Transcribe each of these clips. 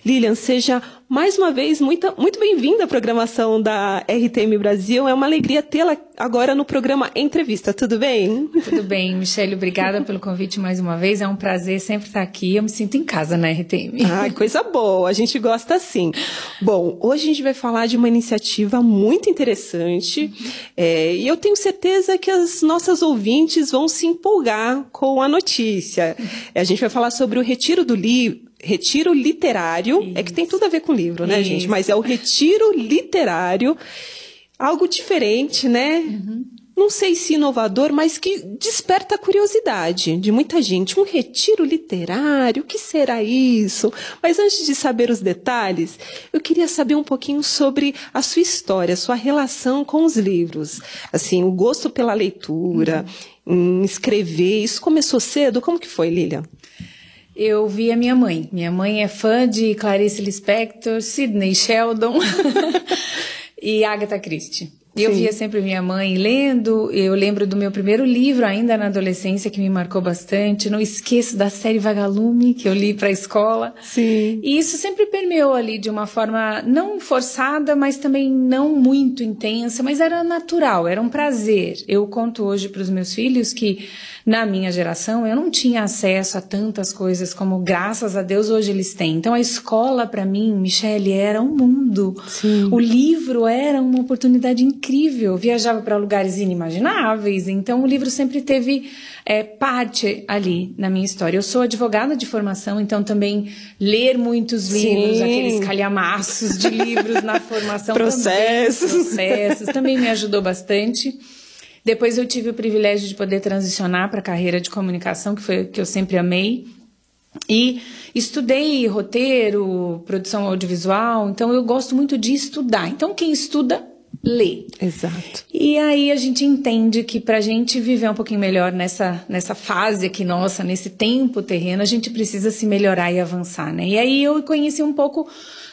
Lilian, seja mais uma vez muito bem-vinda à programação da RTM Brasil. É uma alegria tê-la agora no programa Entrevista. Tudo bem? Tudo bem, Michele. Obrigada pelo convite mais uma vez. É um prazer sempre estar aqui. Eu me sinto em casa na RTM. Ah, coisa boa. A gente gosta assim. Bom, hoje a gente vai falar de uma iniciativa muito interessante e eu tenho certeza que as nossas ouvintes vão se empolgar com a notícia. A gente vai falar sobre o Retiro Literário. Isso. É que tem tudo a ver com livro, né, gente? Mas é o Retiro Literário, algo diferente, né? Uhum. Não sei se inovador, mas que desperta a curiosidade de muita gente. Um retiro literário, o que será isso? Mas antes de saber os detalhes, eu queria saber um pouquinho sobre a sua história, a sua relação com os livros. Assim, o gosto pela leitura, em escrever, isso começou cedo? Como que foi, Lilian? Eu vi a minha mãe. Minha mãe é fã de Clarice Lispector, Sidney Sheldon e Agatha Christie. Eu via sempre minha mãe lendo. Eu lembro do meu primeiro livro ainda na adolescência, que me marcou bastante. Não esqueço da série Vagalume, que eu li para a escola. Sim. E isso sempre permeou ali de uma forma não forçada, mas também não muito intensa, mas era natural, era um prazer. Eu conto hoje para os meus filhos que na minha geração eu não tinha acesso a tantas coisas como, graças a Deus, hoje eles têm. Então a escola para mim, Michele, era um mundo. Sim. O livro era uma oportunidade incrível. Eu viajava para lugares inimagináveis. Então o livro sempre teve parte ali na minha história. Eu sou advogada de formação, então também ler muitos livros, Sim. Aqueles calhamaços de livros na formação. Processos também me ajudou bastante. Depois eu tive o privilégio de poder transicionar para a carreira de comunicação, que foi o que eu sempre amei. E estudei roteiro, produção audiovisual, então eu gosto muito de estudar. Então quem estuda, lê. Exato. E aí a gente entende que para a gente viver um pouquinho melhor nessa fase aqui nossa, nesse tempo terreno, a gente precisa se melhorar e avançar, né? E aí eu conheci um pouco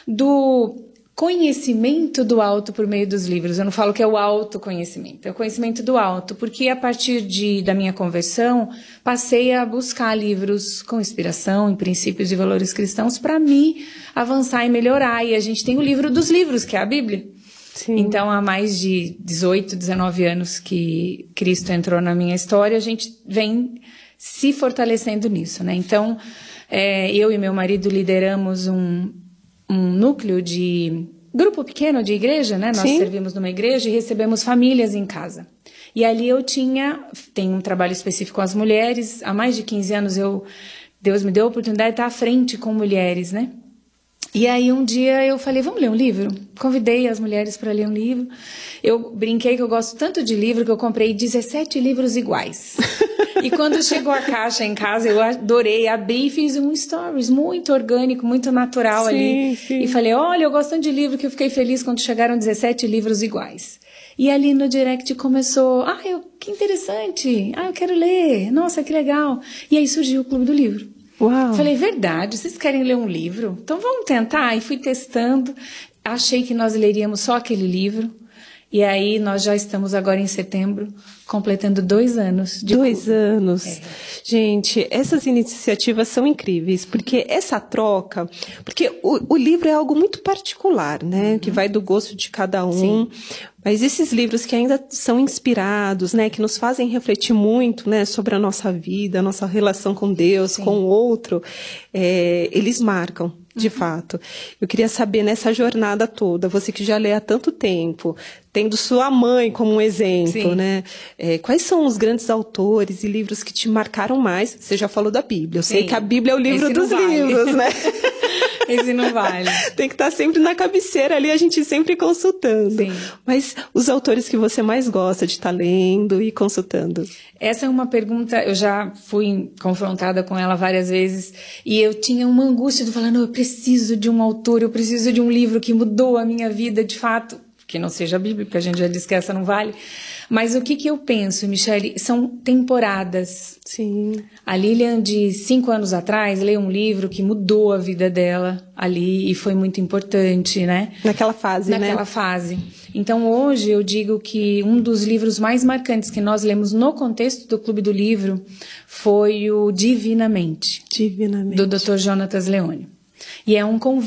do conhecimento do alto por meio dos livros. Eu não falo que é o autoconhecimento, é o conhecimento do alto, porque a partir da minha conversão, passei a buscar livros com inspiração em princípios e valores cristãos para me avançar e melhorar. E a gente tem o livro dos livros, que é a Bíblia. Sim. Então, há mais de 18, 19 anos que Cristo entrou na minha história, a gente vem se fortalecendo nisso, né? Então, eu e meu marido lideramos um núcleo de grupo pequeno de igreja, né? Nós servimos numa igreja e recebemos famílias em casa. E ali eu tenho um trabalho específico com as mulheres. Há mais de 15 anos Deus me deu a oportunidade de estar à frente com mulheres, né? E aí um dia eu falei, vamos ler um livro? Convidei as mulheres para ler um livro. Eu brinquei que eu gosto tanto de livro que eu comprei 17 livros iguais. E quando chegou a caixa em casa, eu adorei, abri e fiz um stories muito orgânico, muito natural ali. Sim. E falei, olha, eu gosto tanto de livro que eu fiquei feliz quando chegaram 17 livros iguais. E ali no direct começou, que interessante, eu quero ler, nossa, que legal. E aí surgiu o Clube do Livro. Uau. Falei, verdade, vocês querem ler um livro? Então vamos tentar. E fui testando, achei que nós leríamos só aquele livro. E aí nós já estamos agora em setembro, completando 2 anos de 2 anos. Gente, essas iniciativas são incríveis, porque essa troca, porque o livro é algo muito particular, né? Que vai do gosto de cada um. Sim. Mas esses livros que ainda são inspirados, né? Que nos fazem refletir muito, né? Sobre a nossa vida, a nossa relação com Deus, Sim. com o outro, eles marcam. De fato. Eu queria saber, nessa jornada toda, você que já lê há tanto tempo, tendo sua mãe como um exemplo, Sim. né? Quais são os grandes autores e livros que te marcaram mais? Você já falou da Bíblia. Eu sei que a Bíblia é o livro dos livros, né? Esse não vale. Tem que estar sempre na cabeceira ali, a gente sempre consultando. Sim. Mas os autores que você mais gosta de estar lendo e consultando? Essa é uma pergunta, eu já fui confrontada com ela várias vezes e eu tinha uma angústia de falar, não, eu preciso de um autor, eu preciso de um livro que mudou a minha vida de fato, que não seja a Bíblia, porque a gente já disse que essa não vale. Mas o que eu penso, Michele, são temporadas. Sim. A Lilian, de 5 anos atrás, leu um livro que mudou a vida dela ali e foi muito importante, né? Naquela fase, né? Naquela fase. Então, hoje, eu digo que um dos livros mais marcantes que nós lemos no contexto do Clube do Livro foi o Divinamente. Divinamente. Do Dr. Jonatas Leone. E é um convite